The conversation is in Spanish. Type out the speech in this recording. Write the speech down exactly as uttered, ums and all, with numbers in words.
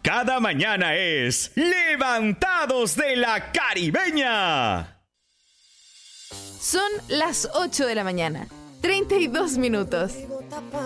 Cada mañana es Levantados de la Caribeña. Son las ocho de la mañana, treinta y dos minutos.